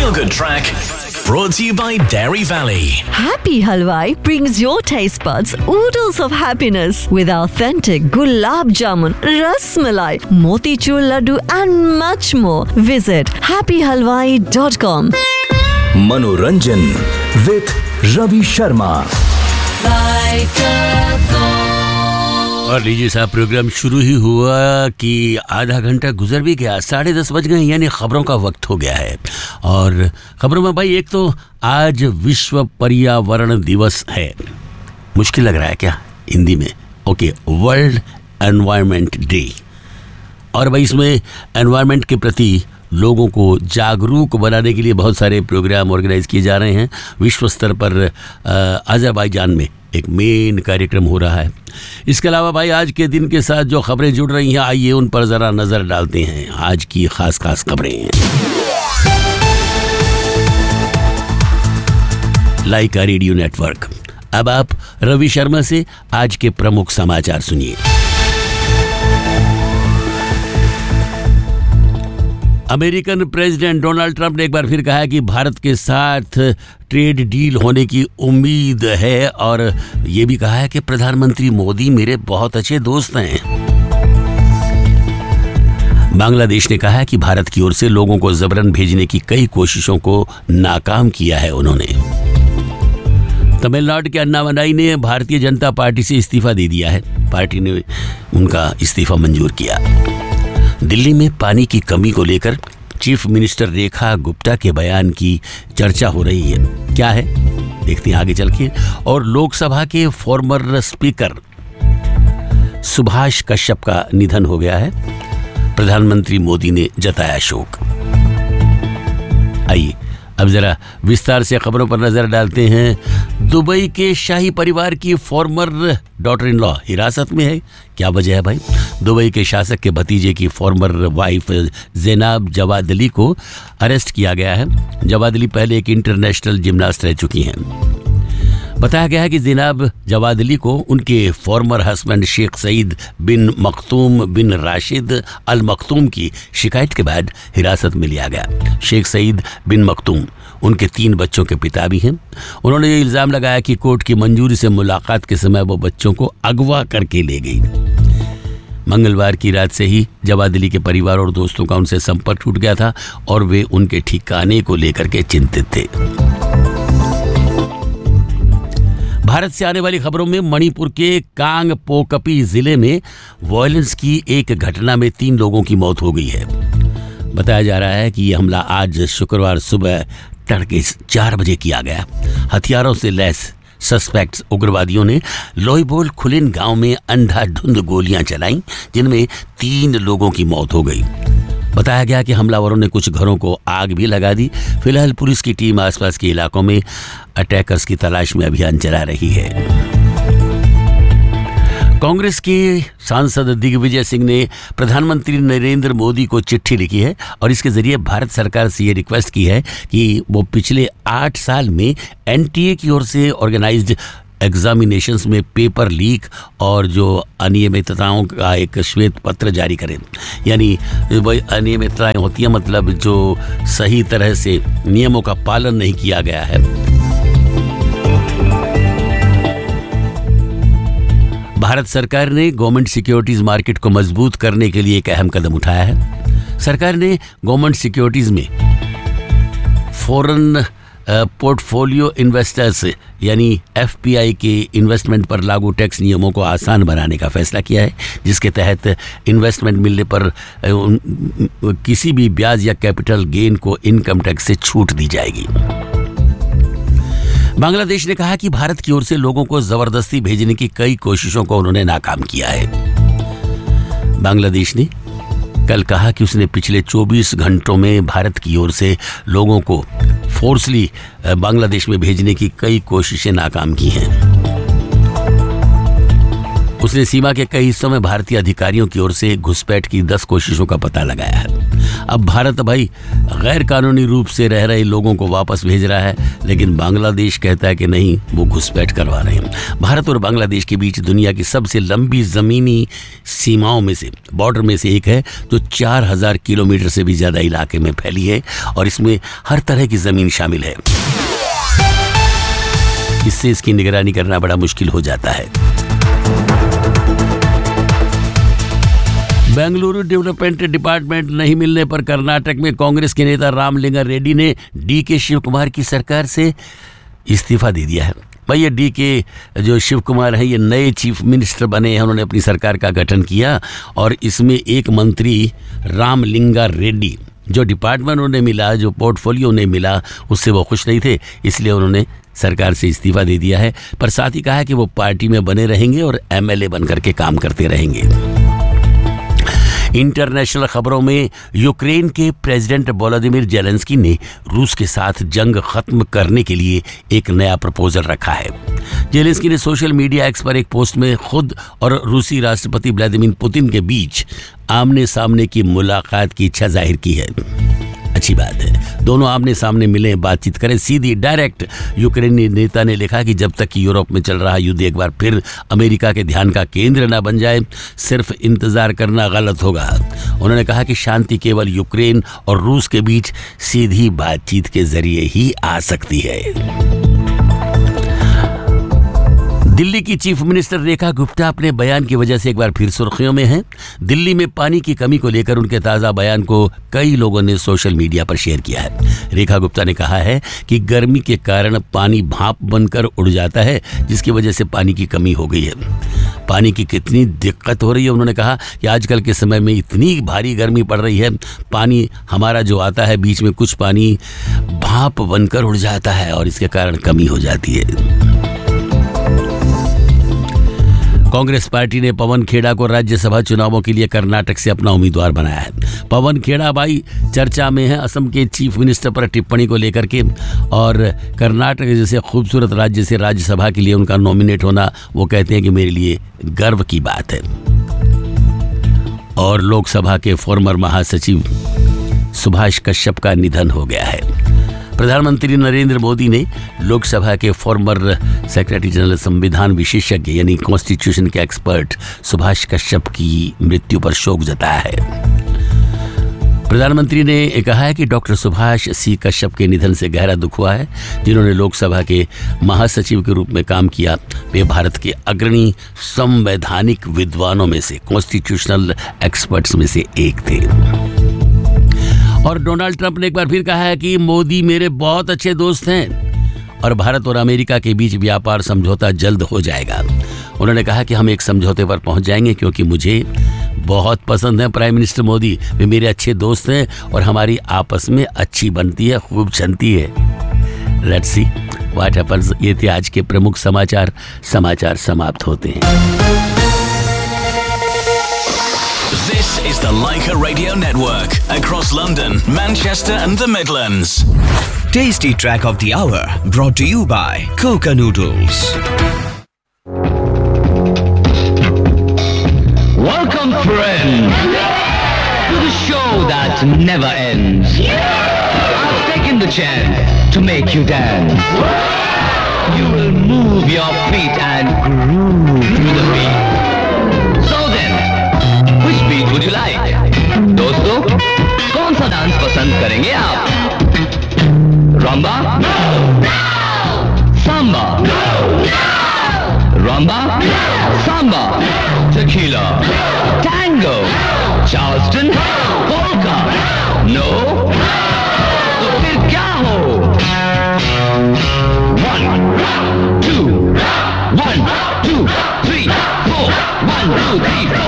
Feel Good Track, brought to you by Dairy Valley. Happy Halwai brings your taste buds oodles of happiness with authentic gulab jamun, ras malai, motichur laddu and much more. Visit happyhalwai.com. मनोरंजन with Ravi Sharma. और लीजिए साहब, programme शुरू ही हुआ कि आधा घंटा गुजर भी गया, 10:30 बज गए, यानी खबरों का वक्त हो गया है। और खबरों में भाई, एक तो आज विश्व पर्यावरण दिवस है। मुश्किल लग रहा है क्या हिंदी में? Okay, world environment day. और भाई इसमें एनवायरनमेंट के प्रति लोगों को जागरूक बनाने के लिए बहुत सारे प्रोग्राम ऑर्गेनाइज किए जा रहे हैं। विश्व स्तर पर अज़रबैजान में एक मेन कार्यक्रम हो रहा है। इसके अलावा भाई आज के दिन के साथ जो खबरें जुड़ रही हैं, आइए उन पर ज़रा नज़र डालते हैं। आज की खास खबरें। लाइका रेडियो नेटवर्क। अब आप रवि शर्मा से आज के प्रमुख समाचार सुनिए। अमेरिकन प्रेसिडेंट डोनाल्ड ट्रंप ने एक बार फिर कहा है कि भारत के साथ ट्रेड डील होने की उम्मीद है, और ये भी कहा है कि प्रधानमंत्री मोदी मेरे बहुत अच्छे दोस्त हैं। बांग्लादेश ने कहा है कि भारत की ओर से लोगों को जबरन भेजने की कई कोशिशों को नाकाम किया है उन्होंने। तमिलनाडु के अन्नामलाई ने भारतीय जनता पार्टी से इस्तीफा दे दिया है। पार्टी ने उनका इस्तीफा मंजूर किया। दिल्ली में पानी की कमी को लेकर चीफ मिनिस्टर रेखा गुप्ता के बयान की चर्चा हो रही है। क्या है देखते हैं आगे चल के। और लोकसभा के फॉर्मर स्पीकर सुभाष कश्यप का निधन हो गया है। प्रधानमंत्री मोदी ने जताया शोक। आइए अब जरा विस्तार से खबरों पर नजर डालते हैं। दुबई के शाही परिवार की फॉर्मर डॉटर इन लॉ हिरासत में है। क्या वजह है भाई? दुबई के शासक के भतीजे की फॉर्मर वाइफ ज़ैनब जवादली को अरेस्ट किया गया है। जवादली पहले एक इंटरनेशनल जिमनास्ट रह चुकी हैं। बताया गया है कि ज़ैनब जवादली को उनके फॉर्मर हस्बैंड शेख सईद बिन मखतूम बिन राशिद अल मखतूम की शिकायत के बाद हिरासत में लिया गया। शेख सईद बिन मखतूम उनके 3 बच्चों के पिता भी हैं। उन्होंने ये इल्ज़ाम लगाया कि कोर्ट की मंजूरी से मुलाकात के समय वो बच्चों को अगवा करके ले गई। मंगलवार की रात से ही जवादली के परिवार और दोस्तों का उनसे संपर्क टूट गया था और वे उनके ठिकाने को लेकर के चिंतित थे। भारत से आने वाली खबरों में मणिपुर के कांगपोकपी जिले में वायलेंस की एक घटना में 3 लोगों की मौत हो गई है। बताया जा रहा है कि यह हमला आज शुक्रवार सुबह तड़के 4 बजे किया गया। हथियारों से लैस सस्पेक्ट्स उग्रवादियों ने लोईबोल खुलिन गांव में अंधाधुंध गोलियां चलाईं, जिनमें 3 लोगों की मौत हो गई। बताया गया कि हमलावरों ने कुछ घरों को आग भी लगा दी। फिलहाल पुलिस की टीम आसपास के इलाकों में अटैकर्स की तलाश में अभियान चला रही है। कांग्रेस के सांसद दिग्विजय सिंह ने प्रधानमंत्री नरेंद्र मोदी को चिट्ठी लिखी है और इसके जरिए भारत सरकार से ये रिक्वेस्ट की है कि वो पिछले 8 साल में एनटीए की ओर से ऑर्गेनाइज्ड एग्जामिनेशंस में पेपर लीक और जो अनियमितताओं का एक श्वेत पत्र जारी करें। यानी वही अनियमितताएं होती हैं, मतलब जो सही तरह से नियमों का पालन नहीं किया गया है। भारत सरकार ने गवर्नमेंट सिक्योरिटीज मार्केट को मजबूत करने के लिए एक अहम कदम उठाया है। सरकार ने गवर्नमेंट सिक्योरिटीज में फॉरेन पोर्टफोलियो इन्वेस्टर्स यानी एफपीआई के इन्वेस्टमेंट पर लागू टैक्स नियमों को आसान बनाने का फैसला किया है, जिसके तहत इन्वेस्टमेंट मिलने पर किसी भी ब्याज या कैपिटल गेन को इनकम टैक्स से छूट दी जाएगी। बांग्लादेश ने कहा कि भारत की ओर से लोगों को जबरदस्ती भेजने की कई कोशिशों को उन्होंने नाकाम किया है। बांग्लादेश ने कल कहा कि उसने पिछले 24 घंटों में भारत की ओर से लोगों को फोर्सली बांग्लादेश में भेजने की कई कोशिशें नाकाम की हैं। उसने सीमा के कई हिस्सों में भारतीय अधिकारियों की ओर से घुसपैठ की 10 कोशिशों का पता लगाया है। अब भारत भाई गैर कानूनी रूप से रह रहे लोगों को वापस भेज रहा है, लेकिन बांग्लादेश कहता है कि नहीं, वो घुसपैठ करवा रहे हैं। भारत और बांग्लादेश के बीच दुनिया की सबसे लंबी जमीनी सीमाओं में से, बॉर्डर में से एक है, जो 4000 किलोमीटर से भी ज्यादा इलाके में फैली है और इसमें हर तरह की जमीन शामिल है। इससे इसकी निगरानी करना बड़ा मुश्किल हो जाता है। बेंगलुरु डेवलपमेंट डिपार्टमेंट नहीं मिलने पर कर्नाटक में कांग्रेस के नेता रामलिंगा रेड्डी ने डीके शिव कुमार की सरकार से इस्तीफा दे दिया है। भाई ये डीके जो शिव कुमार है, ये नए चीफ मिनिस्टर बने हैं। उन्होंने अपनी सरकार का गठन किया और इसमें एक मंत्री रामलिंगा रेड्डी, जो डिपार्टमेंट उन्हें मिला, जो पोर्टफोलियो उन्हें मिला, उससे वो खुश नहीं थे, इसलिए उन्होंने सरकार से इस्तीफा दे दिया है। पर साथ ही कहा है कि वो पार्टी में बने रहेंगे और एमएलए बनकर के काम करते रहेंगे। इंटरनेशनल खबरों में यूक्रेन के प्रेसिडेंट वोलोदिमीर जेलेंस्की ने रूस के साथ जंग खत्म करने के लिए एक नया प्रपोजल रखा है। जेलेंस्की ने सोशल मीडिया एक्स पर एक पोस्ट में खुद और रूसी राष्ट्रपति व्लादिमीर पुतिन के बीच आमने सामने की मुलाकात की इच्छा जाहिर की है। अच्छी बात है, दोनों आमने सामने मिलें, बातचीत करें, सीधी डायरेक्ट। यूक्रेनी नेता ने लिखा कि जब तक कि यूरोप में चल रहा युद्ध एक बार फिर अमेरिका के ध्यान का केंद्र न बन जाए, सिर्फ इंतजार करना गलत होगा। उन्होंने कहा कि शांति केवल यूक्रेन और रूस के बीच सीधी बातचीत के जरिए ही आ सकती है। दिल्ली की चीफ मिनिस्टर रेखा गुप्ता अपने बयान की वजह से एक बार फिर सुर्खियों में हैं। दिल्ली में पानी की कमी को लेकर उनके ताज़ा बयान को कई लोगों ने सोशल मीडिया पर शेयर किया है। रेखा गुप्ता ने कहा है कि गर्मी के कारण पानी भाप बनकर उड़ जाता है, जिसकी वजह से पानी की कमी हो गई है। पानी की कितनी दिक्कत हो रही है, उन्होंने कहा कि आजकल के समय में इतनी भारी गर्मी पड़ रही है, पानी हमारा जो आता है बीच में कुछ पानी भाप बनकर उड़ जाता है और इसके कारण कमी हो जाती है। कांग्रेस पार्टी ने पवन खेड़ा को राज्यसभा चुनावों के लिए कर्नाटक से अपना उम्मीदवार बनाया है। पवन खेड़ा भाई चर्चा में है असम के चीफ मिनिस्टर पर टिप्पणी को लेकर के, और कर्नाटक जैसे खूबसूरत राज्य से राज्यसभा के लिए उनका नॉमिनेट होना, वो कहते हैं कि मेरे लिए गर्व की बात है। और लोकसभा के फॉर्मर महासचिव सुभाष कश्यप का निधन हो गया है। प्रधानमंत्री नरेंद्र मोदी ने लोकसभा के फॉर्मर सेक्रेटरी जनरल, संविधान विशेषज्ञ यानी कॉन्स्टिट्यूशन के एक्सपर्ट सुभाष कश्यप की मृत्यु पर शोक जताया है। प्रधानमंत्री ने कहा है कि डॉक्टर सुभाष सी कश्यप के निधन से गहरा दुख हुआ है। जिन्होंने लोकसभा के महासचिव के रूप में काम किया, वे भारत के अग्रणी संवैधानिक विद्वानों में से, कॉन्स्टिट्यूशनल एक्सपर्ट्स में से एक थे। और डोनाल्ड ट्रंप ने एक बार फिर कहा है कि मोदी मेरे बहुत अच्छे दोस्त हैं और भारत और अमेरिका के बीच व्यापार समझौता जल्द हो जाएगा। उन्होंने कहा कि हम एक समझौते पर पहुंच जाएंगे क्योंकि मुझे बहुत पसंद है प्राइम मिनिस्टर मोदी, वे मेरे अच्छे दोस्त हैं और हमारी आपस में अच्छी बनती है, खूब चलती है। Let's see what happens. ये थे आज के प्रमुख समाचार समाप्त होते हैं। This is the Leica Radio Network across London, Manchester and the Midlands. Tasty Track of the Hour brought to you by Coca Noodles. Welcome friends to the show that never ends. I've taken the chance to make you dance. You will move your feet and groove to the beat. So then, which beat would you like? दोस्तों, कौन सा dance पसंद करेंगे आप? Rumba? Samba? Rumba? Samba? Tequila? Tango? Charleston? Polka? No? तो फिर क्या हो? 1, 2, 1, 2, 3, 4, 1, 2, 3, 4